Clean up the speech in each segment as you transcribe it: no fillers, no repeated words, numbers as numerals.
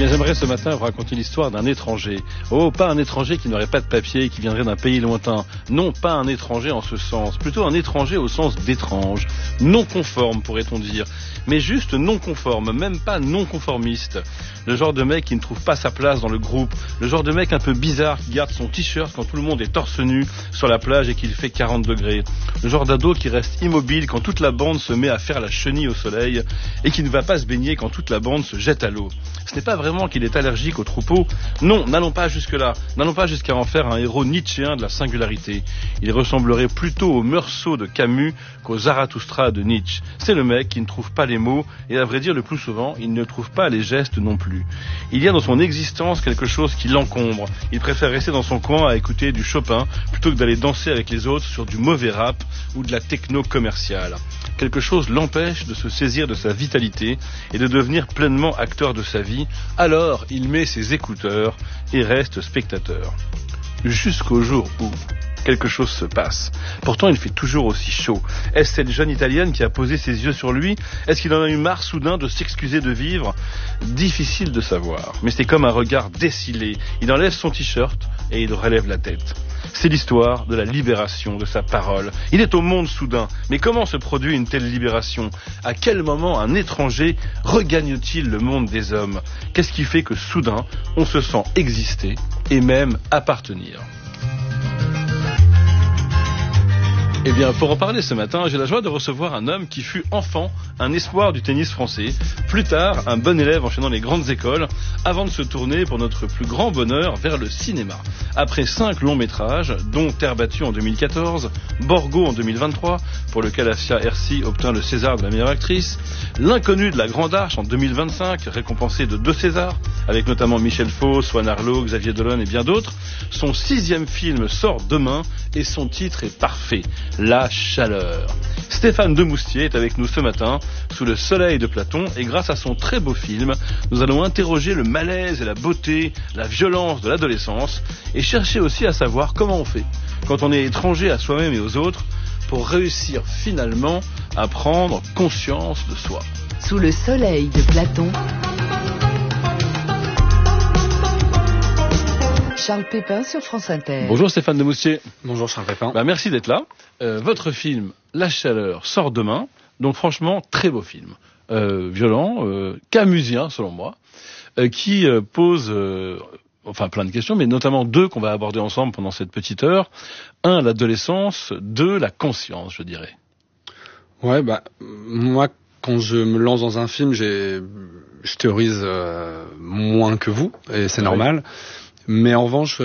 bien, j'aimerais ce matin vous raconter l'histoire d'un étranger. Oh, pas un étranger qui n'aurait pas de papier, qui viendrait d'un pays lointain. Non, pas un étranger en ce sens. Plutôt un étranger au sens d'étrange. Non conforme, pourrait-on dire. Mais juste non conforme, même pas non conformiste. Le genre de mec qui ne trouve pas sa place dans le groupe. Le genre de mec un peu bizarre qui garde son t-shirt quand tout le monde est torse nu sur la plage et qu'il fait 40 degrés. Le genre d'ado qui reste immobile quand toute la bande se met à faire la chenille au soleil et qui ne va pas se baigner quand toute la bande se jette à l'eau. Ce n'est pas vraiment qu'il est allergique au troupeau. Non, n'allons pas jusque-là. N'allons pas jusqu'à en faire un héros nietzschéen de la singularité. Il ressemblerait plutôt au Meursault de Camus qu'au Zarathustra de Nietzsche. C'est le mec qui ne trouve pas les mots et à vrai dire le plus souvent, il ne trouve pas les gestes non plus. Il y a dans son existence quelque chose qui l'encombre. Il préfère rester dans son coin à écouter du Chopin plutôt que d'aller danser avec les autres sur du mauvais rap ou de la techno commerciale. Quelque chose l'empêche de se saisir de sa vitalité et de devenir pleinement acteur de sa vie. Alors, il met ses écouteurs et reste spectateur. Jusqu'au jour où quelque chose se passe. Pourtant, il fait toujours aussi chaud. Est-ce cette jeune Italienne qui a posé ses yeux sur lui? Est-ce qu'il en a eu marre soudain de s'excuser de vivre? Difficile de savoir. Mais c'est comme un regard décilé. Il enlève son t-shirt et il relève la tête. C'est l'histoire de la libération de sa parole. Il est au monde soudain. Mais comment se produit une telle libération? À quel moment un étranger regagne-t-il le monde des hommes? Qu'est-ce qui fait que soudain, on se sent exister et même appartenir? Eh bien, pour en parler ce matin, j'ai la joie de recevoir un homme qui fut enfant un espoir du tennis français, plus tard un bon élève enchaînant les grandes écoles, avant de se tourner pour notre plus grand bonheur vers le cinéma. Après 5 longs métrages, dont Terre battue en 2014, Borgo en 2023, pour lequel Asia Hersi obtint le César de la meilleure actrice, L'inconnu de la Grande Arche en 2025, récompensé de 2 Césars, avec notamment Michel Faux, Swan Arlo, Xavier Dolan et bien d'autres, son 6e film sort demain et son titre est parfait. La chaleur. Stéphane Demoustier est avec nous ce matin, sous le soleil de Platon, et grâce à son très beau film, nous allons interroger le malaise et la beauté, la violence de l'adolescence, et chercher aussi à savoir comment on fait, quand on est étranger à soi-même et aux autres, pour réussir finalement à prendre conscience de soi. Sous le soleil de Platon, Charles Pépin sur France Inter. Bonjour Stéphane Demoustier. Bonjour Charles Pépin. Merci d'être là. Votre film La chaleur sort demain, donc franchement très beau film, violent, camusien selon moi, qui pose plein de questions, mais notamment 2 qu'on va aborder ensemble pendant cette petite heure. 1, l'adolescence, 2, la conscience, je dirais. Ouais, moi quand je me lance dans un film, je théorise moins que vous, et c'est normal. Mais en revanche,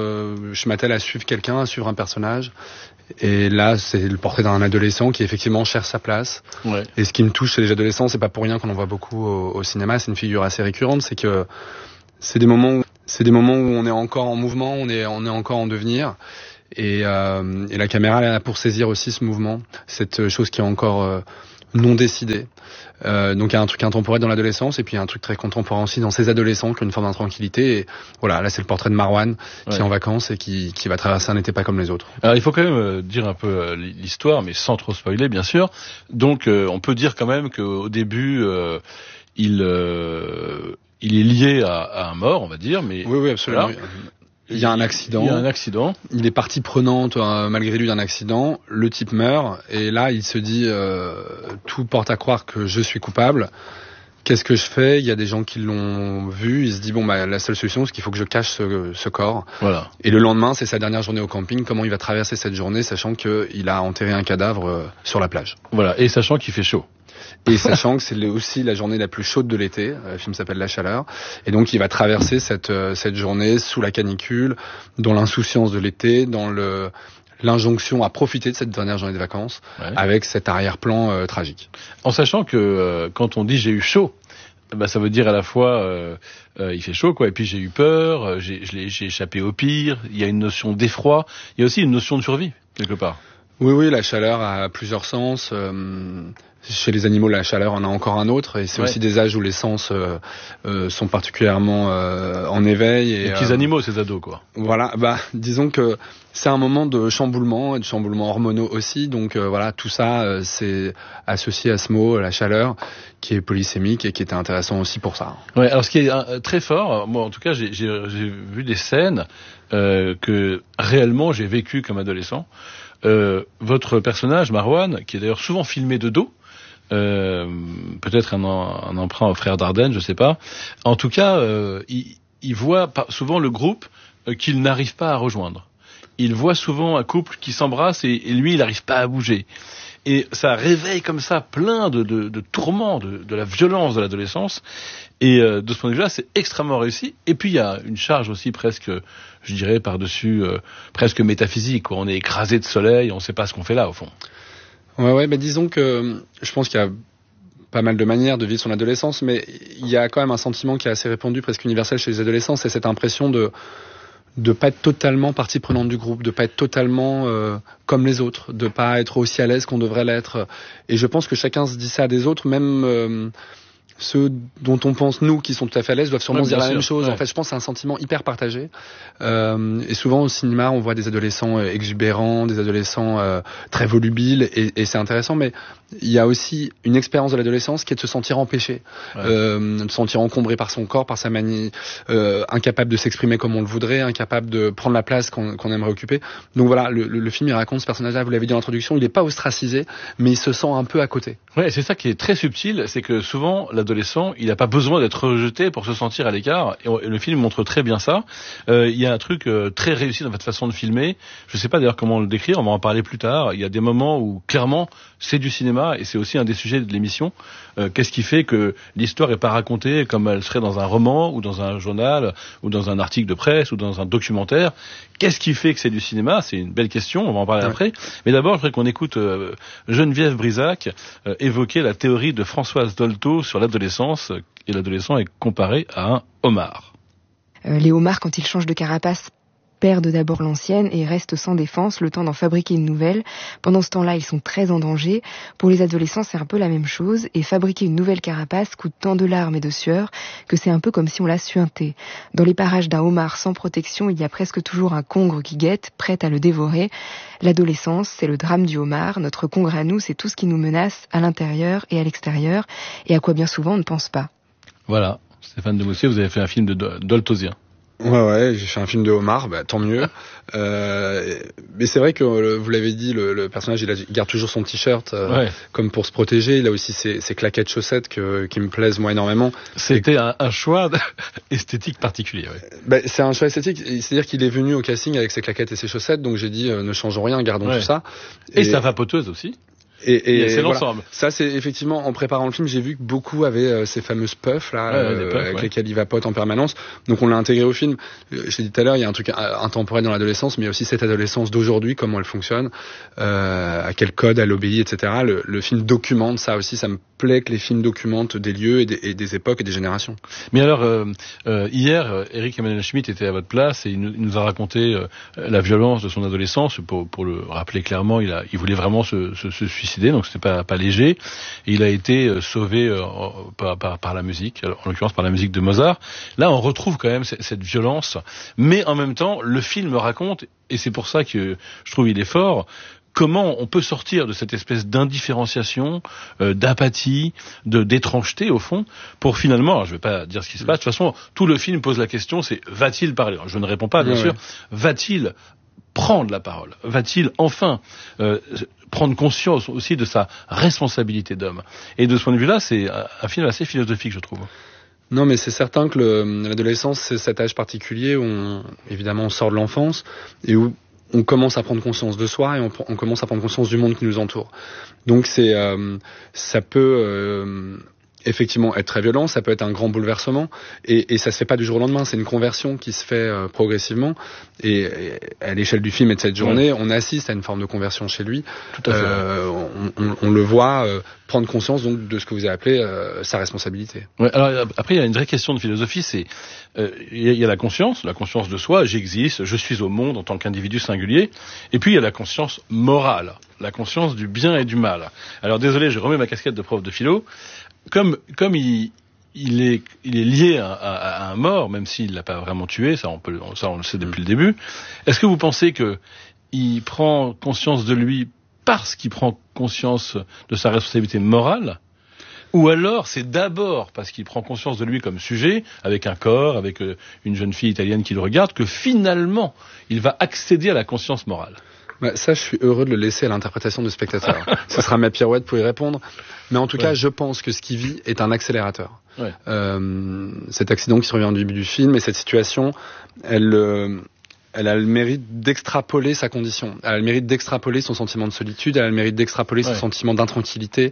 je m'attelle à suivre quelqu'un, à suivre un personnage. Et là, c'est le portrait d'un adolescent qui effectivement cherche sa place. Ouais. Et ce qui me touche chez les adolescents, c'est pas pour rien qu'on en voit beaucoup au cinéma. C'est une figure assez récurrente. C'est que c'est des moments où on est encore en mouvement, on est encore en devenir. Et la caméra est là pour saisir aussi ce mouvement, cette chose qui est encore non décidée. Donc il y a un truc intemporel dans l'adolescence et puis il y a un truc très contemporain aussi dans ces adolescents qui ont une forme d'intranquillité. Et voilà, là c'est le portrait de Marwan qui est en vacances et qui va traverser un été pas comme les autres. Alors il faut quand même dire un peu l'histoire, mais sans trop spoiler bien sûr. Donc on peut dire quand même qu'au début il est lié à un mort, on va dire. Mais oui absolument. Voilà. Il y a un accident. Il est partie prenante malgré lui d'un accident. Le type meurt et là il se dit tout porte à croire que je suis coupable. Qu'est-ce que je fais? Il y a des gens qui l'ont vu. Il se dit la seule solution c'est qu'il faut que je cache ce corps. Voilà. Et le lendemain c'est sa dernière journée au camping. Comment il va traverser cette journée sachant qu'il a enterré un cadavre sur la plage. Voilà. Et sachant qu'il fait chaud. Et sachant que c'est aussi la journée la plus chaude de l'été, le film s'appelle La chaleur, et donc il va traverser cette journée sous la canicule, dans l'insouciance de l'été, dans l'injonction à profiter de cette dernière journée de vacances, avec cet arrière-plan tragique. En sachant que quand on dit j'ai eu chaud, ça veut dire à la fois il fait chaud et puis j'ai eu peur, j'ai échappé au pire, il y a une notion d'effroi, il y a aussi une notion de survie quelque part. Oui, la chaleur a plusieurs sens. Chez les animaux, la chaleur en a encore un autre, et c'est aussi des âges où les sens sont particulièrement en éveil. Et, les petits animaux, ces ados, quoi. Voilà, disons que c'est un moment de chamboulement, et de chamboulements hormonaux aussi, donc voilà, tout ça, c'est associé à ce mot, la chaleur, qui est polysémique et qui était intéressant aussi pour ça. Ouais, alors ce qui est très fort, moi en tout cas, j'ai vu des scènes que réellement j'ai vécues comme adolescent. Votre personnage, Marouane, qui est d'ailleurs souvent filmé de dos, peut-être un emprunt au frère Dardenne, je sais pas. En tout cas, il voit souvent le groupe qu'il n'arrive pas à rejoindre. Il voit souvent un couple qui s'embrasse et lui, il n'arrive pas à bouger. Et ça réveille comme ça plein de tourments, de la violence de l'adolescence. Et de ce point de vue-là, c'est extrêmement réussi. Et puis il y a une charge aussi presque, je dirais, par-dessus, presque métaphysique, quoi. On est écrasé de soleil, on ne sait pas ce qu'on fait là, au fond. Ouais, disons que je pense qu'il y a pas mal de manières de vivre son adolescence, mais il y a quand même un sentiment qui est assez répandu, presque universel chez les adolescents, c'est cette impression de pas être totalement partie prenante du groupe, de pas être totalement comme les autres, de pas être aussi à l'aise qu'on devrait l'être. Et je pense que chacun se dit ça des autres, même ceux dont on pense, nous, qui sont tout à fait à l'aise, doivent sûrement se dire la même chose. Ouais. En fait, je pense que c'est un sentiment hyper partagé. Et souvent, au cinéma, on voit des adolescents exubérants, des adolescents très volubiles, et c'est intéressant, mais il y a aussi une expérience de l'adolescence qui est de se sentir empêché, de se sentir encombré par son corps, par sa manie, incapable de s'exprimer comme on le voudrait, incapable de prendre la place qu'on aimerait occuper. Donc voilà, le film, il raconte ce personnage-là, vous l'avez dit dans l'introduction, il n'est pas ostracisé, mais il se sent un peu à côté. Ouais, c'est ça qui est très subtil, c'est que souvent, l'adolescent, il n'a pas besoin d'être rejeté pour se sentir à l'écart, et le film montre très bien ça. Il y a un truc très réussi dans votre façon de filmer, je ne sais pas d'ailleurs comment le décrire, on va en parler plus tard. Il y a des moments où, clairement, c'est du cinéma, et c'est aussi un des sujets de l'émission. Qu'est-ce qui fait que l'histoire n'est pas racontée comme elle serait dans un roman, ou dans un journal, ou dans un article de presse, ou dans un documentaire? Qu'est-ce qui fait que c'est du cinéma? C'est une belle question, on va en parler après. Mais d'abord, je voudrais qu'on écoute Geneviève Brisac évoquer la théorie de Françoise Dolto sur l'adolescence, et l'adolescent est comparé à un homard. Les homards, quand ils changent de carapace, perdent d'abord l'ancienne et restent sans défense le temps d'en fabriquer une nouvelle. Pendant ce temps-là, ils sont très en danger. Pour les adolescents, c'est un peu la même chose, et fabriquer une nouvelle carapace coûte tant de larmes et de sueur que c'est un peu comme si on la suintait. Dans les parages d'un homard sans protection, il y a presque toujours un congre qui guette, prêt à le dévorer. L'adolescence, c'est le drame du homard. Notre congre à nous, c'est tout ce qui nous menace à l'intérieur et à l'extérieur, et à quoi bien souvent on ne pense pas. Voilà, Stéphane Demoustier, vous avez fait un film de Doltosien. Ouais, j'ai fait un film de homard, tant mieux. Mais c'est vrai que vous l'avez dit, le personnage il garde toujours son t-shirt comme pour se protéger. Il a aussi ses claquettes chaussettes qui me plaisent moi énormément. C'était un choix esthétique particulier. Ouais. C'est un choix esthétique, c'est-à-dire qu'il est venu au casting avec ses claquettes et ses chaussettes, donc j'ai dit ne changeons rien, gardons tout ça. Et sa vapoteuse aussi. Et c'est voilà. l'ensemble. Ça, c'est effectivement, en préparant le film, j'ai vu que beaucoup avaient ces fameuses puffs là, avec lesquelles ils vapotent en permanence. Donc on l'a intégré au film. Je l'ai dit tout à l'heure, il y a un truc intemporel dans l'adolescence, mais il y a aussi cette adolescence d'aujourd'hui, comment elle fonctionne, à quel code elle obéit, etc. Le film documente ça aussi. Ça me plaît que les films documentent des lieux et des époques et des générations. Mais alors, hier, Eric Emmanuel Schmitt était à votre place et il nous a raconté la violence de son adolescence. Pour le rappeler clairement, il voulait vraiment se suicider, donc c'était pas léger. Et il a été sauvé par la musique, en l'occurrence par la musique de Mozart. Là, on retrouve quand même cette violence, mais en même temps, le film raconte, et c'est pour ça que je trouve il est fort, comment on peut sortir de cette espèce d'indifférenciation, d'apathie, d'étrangeté au fond, pour finalement, alors je vais pas dire ce qui se passe, de toute façon, tout le film pose la question, c'est va-t-il parler? Alors, je ne réponds pas, bien sûr. Va-t-il prendre la parole? Va-t-il enfin prendre conscience aussi de sa responsabilité d'homme? Et de ce point de vue-là, c'est un film assez philosophique, je trouve. Non, mais c'est certain que l'adolescence, c'est cet âge particulier où évidemment on sort de l'enfance et où on commence à prendre conscience de soi et on commence à prendre conscience du monde qui nous entoure. Donc ça peut effectivement être très violent, ça peut être un grand bouleversement et ça se fait pas du jour au lendemain, c'est une conversion qui se fait progressivement et à l'échelle du film et de cette journée, on assiste à une forme de conversion chez lui. Tout à fait. On le voit prendre conscience donc de ce que vous avez appelé sa responsabilité. Ouais, alors après il y a une vraie question de philosophie, c'est il y a la conscience de soi, j'existe, je suis au monde en tant qu'individu singulier, et puis il y a la conscience morale. la conscience du bien et du mal. Alors désolé, je remets ma casquette de prof de philo. Comme il est lié à un mort, même s'il l'a pas vraiment tué, ça on le sait depuis le début. Est-ce que vous pensez que il prend conscience de lui parce qu'il prend conscience de sa responsabilité morale, ou alors c'est d'abord parce qu'il prend conscience de lui comme sujet, avec un corps, avec une jeune fille italienne qui le regarde, que finalement il va accéder à la conscience morale? Ça, je suis heureux de le laisser à l'interprétation du spectateur. Ce sera ma pirouette pour y répondre. Mais en tout cas, je pense que ce qu'il vit est un accélérateur. Ouais. Cet accident qui survient au début du film et cette situation, elle a le mérite d'extrapoler sa condition. Elle a le mérite d'extrapoler son sentiment de solitude. Elle a le mérite d'extrapoler son sentiment d'intranquillité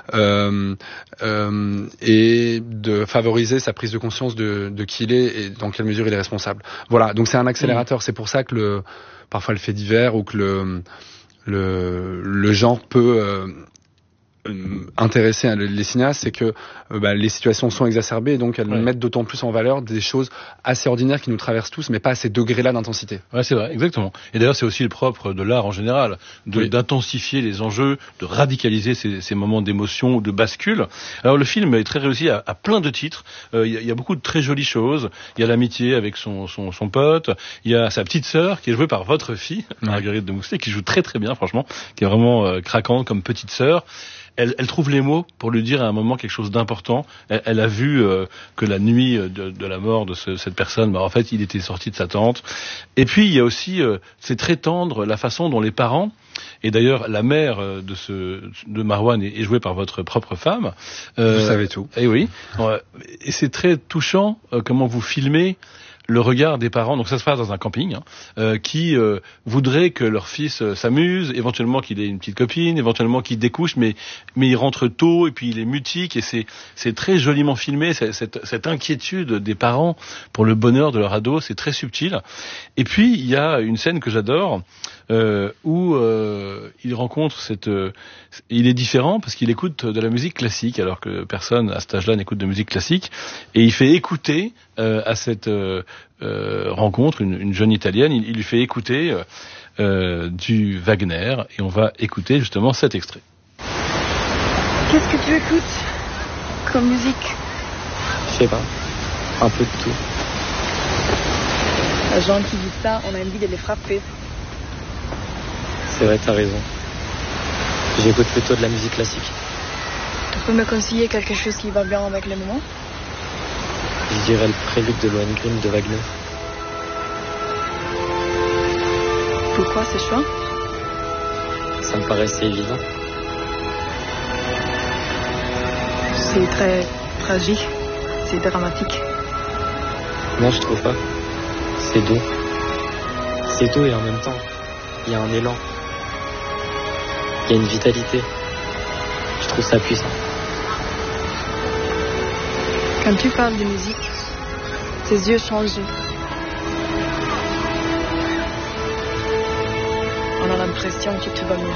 et de favoriser sa prise de conscience de qui il est et dans quelle mesure il est responsable. Voilà. Donc c'est un accélérateur. C'est pour ça que parfois le fait divers ou que le genre peut intéresser les cinéastes, c'est que les situations sont exacerbées et donc elles mettent d'autant plus en valeur des choses assez ordinaires qui nous traversent tous, mais pas à ces degrés-là d'intensité. Ouais, c'est vrai, exactement. Et d'ailleurs, c'est aussi le propre de l'art en général, d'intensifier les enjeux, de radicaliser ces moments d'émotion ou de bascule. Alors le film est très réussi à plein de titres. Il y a beaucoup de très jolies choses. Il y a l'amitié avec son pote. Il y a sa petite sœur qui est jouée par votre fille, Marguerite de Mousselet, qui joue très très bien, franchement, qui est vraiment craquante comme petite sœur. Elle trouve les mots pour lui dire à un moment quelque chose d'important. Elle a vu que la nuit de la mort de cette personne, en fait, il était sorti de sa tente. Et puis, il y a aussi, c'est très tendre, la façon dont les parents, et d'ailleurs, la mère de Marouane est jouée par votre propre femme. Vous savez tout. Et oui. Et c'est très touchant comment vous filmez le regard des parents, donc ça se passe dans un camping, qui voudraient que leur fils s'amuse, éventuellement qu'il ait une petite copine, éventuellement qu'il découche, mais il rentre tôt et puis il est mutique et c'est très joliment filmé, cette inquiétude des parents pour le bonheur de leur ado, c'est très subtil. Et puis il y a une scène que j'adore où il rencontre il est différent parce qu'il écoute de la musique classique alors que personne à cet âge-là n'écoute de musique classique, et il fait écouter à cette rencontre une jeune italienne, il lui fait écouter du Wagner, et on va écouter justement cet extrait. Qu'est-ce que tu écoutes comme musique? Je sais pas, un peu de tout. Les gens qui disent ça, on a envie de les frapper. C'est vrai, t'as raison. J'écoute plutôt de la musique classique. Tu peux me conseiller quelque chose qui va bien avec les moments? Je dirais le prélude de Lohengrin de Wagner. Pourquoi ce choix? Ça me paraissait évident. C'est très tragique, c'est dramatique. Non, je trouve pas. C'est doux. C'est doux et en même temps, il y a un élan. Il y a une vitalité. Je trouve ça puissant. Quand tu parles de musique, tes yeux changent. On a l'impression que tu vas mieux.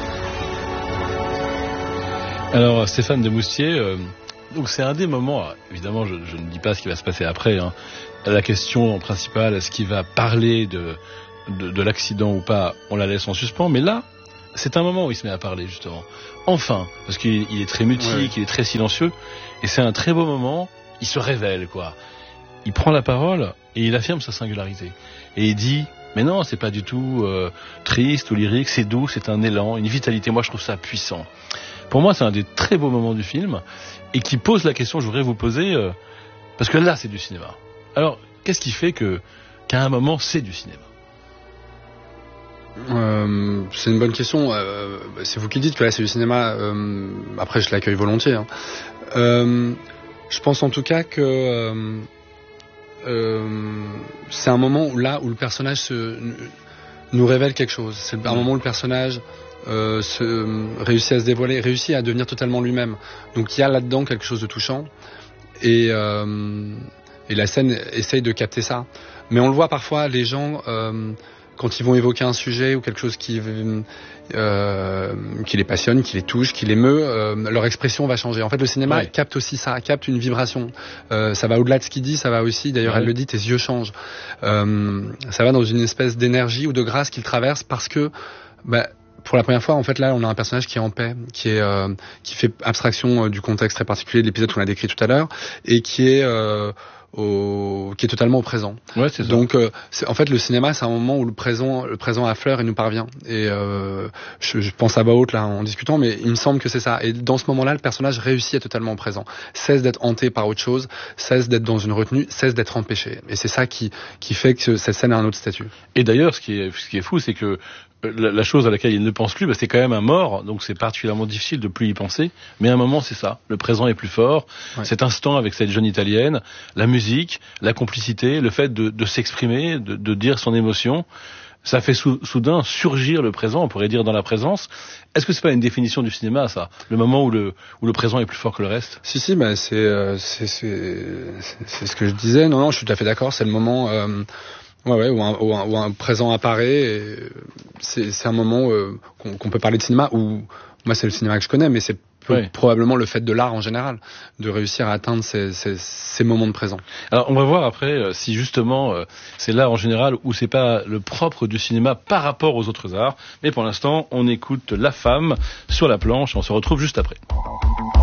Alors Stéphane de Moustier, donc c'est un des moments, évidemment je ne dis pas ce qui va se passer après, la question principale, est-ce qu'il va parler de l'accident ou pas, on la laisse en suspens, mais là c'est un moment où il se met à parler justement, enfin, parce qu'il est très mutique, il est très silencieux, et c'est un très beau moment, il se révèle quoi, il prend la parole et il affirme sa singularité, et il dit, mais non, c'est pas du tout triste ou lyrique, c'est doux, c'est un élan, une vitalité, moi je trouve ça puissant. Pour moi, c'est un des très beaux moments du film et qui pose la question que je voudrais vous poser, parce que là, c'est du cinéma. Alors, qu'est-ce qui fait qu'à un moment, c'est du cinéma? C'est une bonne question. C'est vous qui dites que là, c'est du cinéma. Après, je l'accueille volontiers. Je pense en tout cas que c'est un moment où le personnage nous révèle quelque chose. C'est un moment où le personnage réussit à se dévoiler, réussit à devenir totalement lui-même. Donc il y a là-dedans quelque chose de touchant et la scène essaye de capter ça. Mais on le voit parfois, les gens quand ils vont évoquer un sujet ou quelque chose qui les passionne, qui les touche, qui les meut, leur expression va changer. En fait, le cinéma capte aussi ça, capte une vibration. Ça va au-delà de ce qu'il dit, ça va aussi, d'ailleurs elle le dit, tes yeux changent. Ça va dans une espèce d'énergie ou de grâce qu'il traverse parce que pour la première fois, en fait, là, on a un personnage qui est en paix, qui fait abstraction du contexte très particulier de l'épisode qu'on a décrit tout à l'heure, et qui est totalement au présent. Ouais, c'est ça. Donc, en fait, le cinéma, c'est un moment où le présent affleure et nous parvient. Et je pense à voix haute là en discutant, mais il me semble que c'est ça. Et dans ce moment-là, le personnage réussit à être totalement présent, cesse d'être hanté par autre chose, cesse d'être dans une retenue, cesse d'être empêché. Et c'est ça qui fait que cette scène a un autre statut. Et d'ailleurs, ce qui est fou, c'est que la chose à laquelle il ne pense plus, c'est quand même un mort, donc c'est particulièrement difficile de plus y penser. Mais à un moment, c'est ça. Le présent est plus fort. Ouais. Cet instant avec cette jeune italienne, la musique, la complicité, le fait de s'exprimer, de dire son émotion, ça fait soudain surgir le présent, on pourrait dire dans la présence. Est-ce que c'est pas une définition du cinéma, ça? Le moment où le présent est plus fort que le reste? Si, c'est ce que je disais. Non, je suis tout à fait d'accord. C'est le moment, où un présent apparaît. Et c'est un moment qu'on peut parler de cinéma où moi c'est le cinéma que je connais, mais c'est probablement le fait de l'art en général, de réussir à atteindre ces moments de présent. Alors on va voir après si justement c'est l'art en général ou c'est pas le propre du cinéma par rapport aux autres arts. Mais pour l'instant, on écoute La Femme sur la planche. On se retrouve juste après.